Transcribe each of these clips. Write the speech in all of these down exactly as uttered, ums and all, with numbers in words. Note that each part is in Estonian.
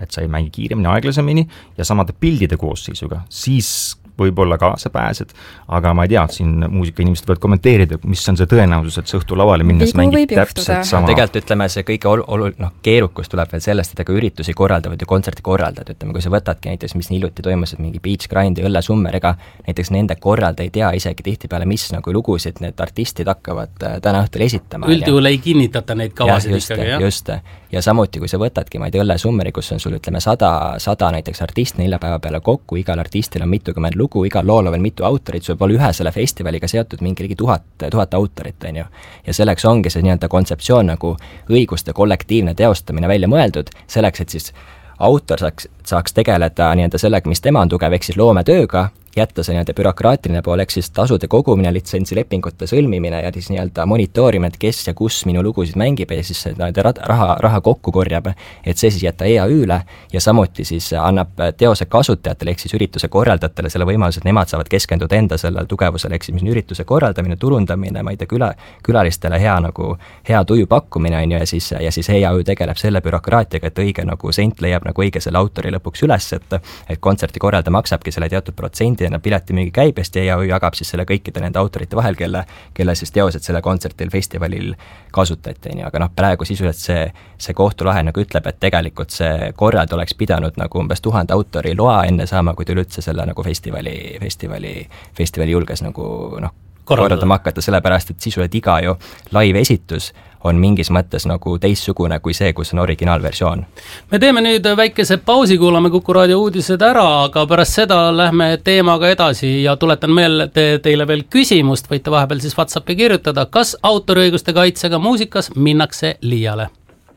et sa ei mängi kiiremini, aeglasemini ja samade pildide koosseisuga, siis võib-olla kaasa pääsed, aga ma ei tea, siin muusikainimesed võivad kommenteerida, mis on see tõenäosus, et see õhtu lavale minnes mängib täpselt sama. Tegelikult ütleme, see kõige ol, ol, no, keerukus tuleb veel sellest, et ega üritusi korraldavad ja kontserti korraldavad, ütleme, kui sa võtadki näiteks, mis hiljuti toimusid mingi Beach Grind ja Õlle Summer, ega näiteks nende korralda ei tea isegi tihtipeale, mis nagu lugusid need artistid hakkavad täna õhtul esitama. Üldjuhul ei kinnitata neid kavasid just, ikkagi, jah? Just, ja samuti, kui sa võtadki, ma ei tea, Õlle Summeri, kus on sul, ütleme, sada, sada näiteks artist nelja päeva peale kokku, igal artistil on mitukümmend lugu, igal lool on veel mitu autorit, sul pole ühe selle festivaliga seotud mingi ligi tuhat, tuhat autorit, on ju. Ja selleks ongi see nii-öelda kontseptsioon nagu õiguste kollektiivne teostamine välja mõeldud, selleks, et siis autor saaks, saaks tegeleda nii-öelda sellega, mis tema on tugev, ehk siis loometööga, jätta see nii-öelda bürokraatiline pool, ehk siis tasude kogumine, litsentsilepingute sõlmimine ja siis nii-öelda monitoorimine, et kes ja kus minu lugusid mängib ja siis raha, raha kokku korjab, et see siis jätta E A Üle ja samuti siis annab teose kasutajatele ehk siis ürituse korraldajatele selle võimaluse, et nemad saavad keskenduda enda sellele tugevusele, ehk siis mis on ürituse korraldamine, turundamine, ma ei tea, küla, külalistele hea nagu hea tuju pakkumine on ju, ja siis, ja siis E A Ü tegeleb selle bürokraatiaga, et õige nagu sent leiab nagu õige selle autori lõpuks üles, et, et kontserti korralda maksabki selle teatud protsendi piletimüügi käibest ja E A Ü jagab siis selle kõikide nende autorite vahel, kelle, kelle siis teosed selle kontsertil, festivalil kasutati, aga noh, praegu sisuliselt see, see kohtulahe nagu ütleb, et tegelikult see korrald oleks pidanud nagu umbes tuhande autori loa enne saama, kui ta üldse selle nagu festivali, festivali, festivali julges nagu noh, korraldama hakata, sellepärast, et sisuliselt iga ju live esitus on mingis mõttes nagu teissugune kui see, kus on originaalversioon. Me teeme nüüd väikese pausi, kuulame Kuku Raadio uudised ära, aga pärast seda lähme teemaga edasi ja tuletan meelde te, teile veel küsimust, võite vahepeal siis WhatsAppi kirjutada, kas autoriõiguste kaitsega muusikas minnakse liiale.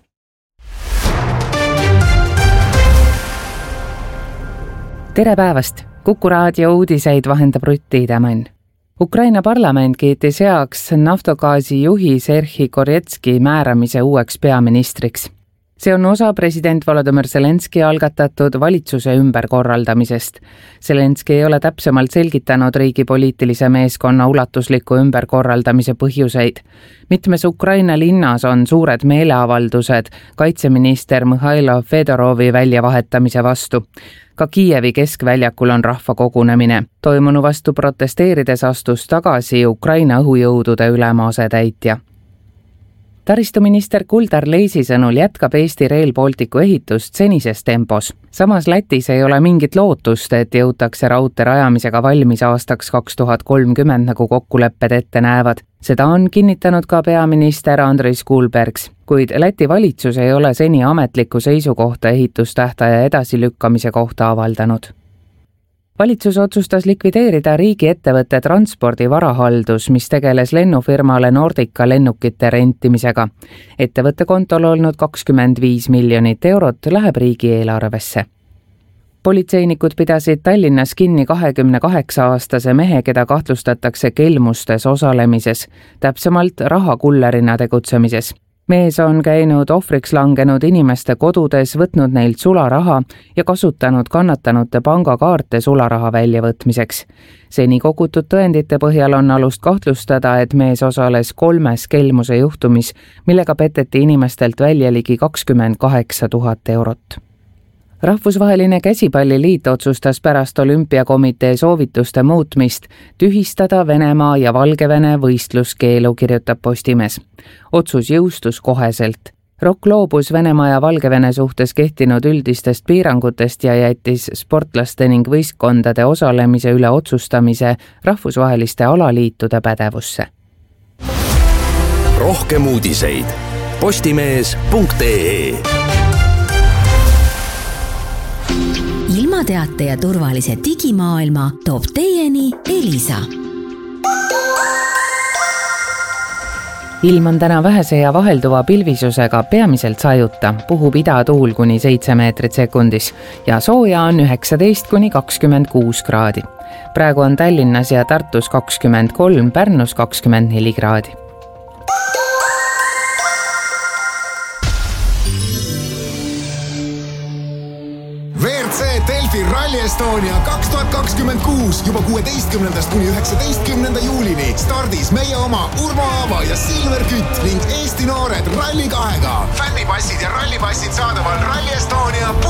Tere päevast! Kuku Raadio uudiseid vahendab Rutti Idemann. Ukraina parlament kiitis heaks Naftogaasi juhi Serhi Korjetski määramise uueks peaministriks. See on osa president Volodymyr Zelenski algatatud valitsuse ümberkorraldamisest. Zelenski ei ole täpsemalt selgitanud riigi poliitilise meeskonna ulatusliku ümberkorraldamise põhjuseid. Mitmes Ukraina linnas on suured meeleavaldused kaitseminister Mihhailo Fedorovi väljavahetamise vastu. Ka Kiievi keskväljakul on rahvakogunemine. Toimunu vastu protesteerides astus tagasi Ukraina õhujõudude ülema asetäitja. Taristuminister Kuldar Leisi sõnul jätkab Eesti Rail Balticu ehitust senises tempos. Samas Lätis ei ole mingit lootust, et jõutakse raudtee rajamisega valmis aastaks kaks tuhat kolmkümmend, nagu kokkulepped ette näevad. Seda on kinnitanud ka peaminister Andris Kulbergs, kuid Läti valitsus ei ole seni ametlikku seisukohta ehitustähtaja edasilükkamise kohta avaldanud. Valitsus otsustas likvideerida riigi ettevõtte transpordi varahaldus, mis tegeles lennufirmale Nordica lennukite rentimisega. Ettevõtte kontol olnud kakskümmend viis miljonit eurot läheb riigi eelarvesse. Politseinikud pidasid Tallinnas kinni kahekümne kaheksa aastase mehe, keda kahtlustatakse kelmustes osalemises, täpsemalt rahakullerina tegutsemises. Mees on käinud ohvriks langenud inimeste kodudes, võtnud neilt sularaha ja kasutanud kannatanute pangakaarte sularaha väljavõtmiseks. Seni kogutud tõendite põhjal on alust kahtlustada, et mees osales kolmes kelmuse juhtumis, millega peteti inimestelt välja ligi kakskümmend kaheksa tuhat eurot. Rahvusvaheline käsipalliliit otsustas pärast olümpiakomitee soovituste muutmist tühistada Venemaa ja Valgevene võistluskeelu, kirjutab Postimees. Otsus jõustus koheselt. ROK loobus Venemaa ja Valgevene suhtes kehtinud üldistest piirangutest ja jättis sportlaste ning võistkondade osalemise üle otsustamise rahvusvaheliste alaliitude pädevusse. Rohkem uudiseid postimees punkt ee. Ilmateate ja turvalise digimaailma toob teieni Elisa. Ilm on täna vähese ja vahelduva pilvisusega, peamiselt sajuta, puhub idatuul kuni seitse meetrit sekundis ja sooja on üheksateist kuni kakskümmend kuus kraadi. Praegu on Tallinnas ja Tartus kakskümmend kolm, Pärnus kakskümmend neli kraadi. Rally Estonia kaks tuhat kakskümmend kuus juba kuueteistkümnendast kuni üheksateistkümnenda juulini stardis meie oma Urmo Aava ja Silver Kütt ning Eesti noored Rally kahega. Fännipassid ja rallipassid saadaval Rally Estonia